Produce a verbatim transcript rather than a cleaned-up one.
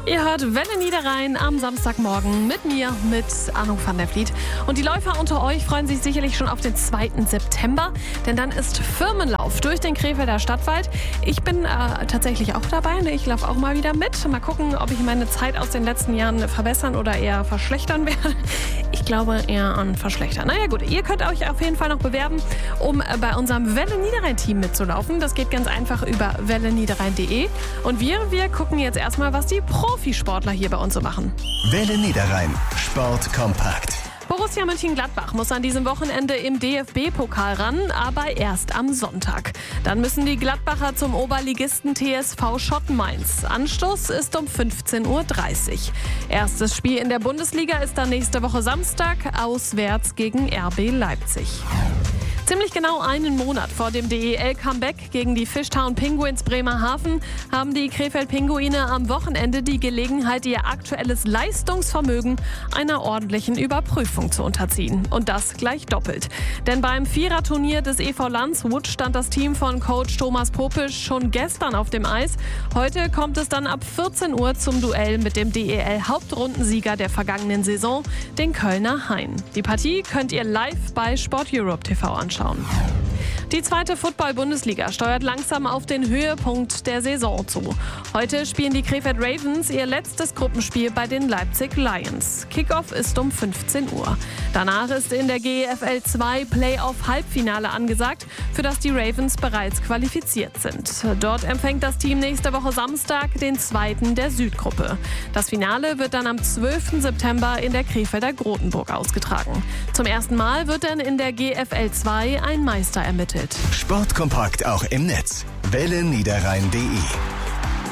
Ihr hört Welle Niederrhein am Samstagmorgen mit mir, mit Arno van der Vliet. Und die Läufer unter euch freuen sich sicherlich schon auf den zweiten September, denn dann ist Firmenlauf durch den Krefelder Stadtwald. Ich bin äh, tatsächlich auch dabei, ne? Ich laufe auch mal wieder mit. Mal gucken, ob ich meine Zeit aus den letzten Jahren verbessern oder eher verschlechtern werde. Ich glaube eher an verschlechtern. Naja gut, ihr könnt euch auf jeden Fall noch bewerben, um bei unserem Welle Niederrhein-Team mitzulaufen. Das geht ganz einfach über welle niederrhein punkt de. Und wir, wir gucken jetzt erstmal, was die Profisportler hier bei uns so machen. Welle Niederrhein, Sport kompakt. Borussia Mönchengladbach muss an diesem Wochenende im D F B-Pokal ran, aber erst am Sonntag. Dann müssen die Gladbacher zum Oberligisten T S V Schottenmainz. Anstoß ist um fünfzehn Uhr dreißig. Erstes Spiel in der Bundesliga ist dann nächste Woche Samstag, auswärts gegen R B Leipzig. Ziemlich genau einen Monat vor dem D E L-Comeback gegen die Fishtown Penguins Bremerhaven haben die Krefeld-Pinguine am Wochenende die Gelegenheit, ihr aktuelles Leistungsvermögen einer ordentlichen Überprüfung zu unterziehen. Und das gleich doppelt. Denn beim Viererturnier des E V Landshut stand das Team von Coach Thomas Popisch schon gestern auf dem Eis. Heute kommt es dann ab vierzehn Uhr zum Duell mit dem D E L-Hauptrundensieger der vergangenen Saison, den Kölner Hain. Die Partie könnt ihr live bei Sport Europe T V anschauen. Die zweite Football-Bundesliga steuert langsam auf den Höhepunkt der Saison zu. Heute spielen die Krefeld Ravens ihr letztes Gruppenspiel bei den Leipzig Lions. Kickoff ist um fünfzehn Uhr. Danach ist in der G F L zwei Playoff-Halbfinale angesagt, für das die Ravens bereits qualifiziert sind. Dort empfängt das Team nächste Woche Samstag den zweiten der Südgruppe. Das Finale wird dann am zwölften September in der Krefelder Grotenburg ausgetragen. Zum ersten Mal wird dann in der G F L zwei ein Meister ermittelt. Sportkompakt auch im Netz. welle niederrhein punkt de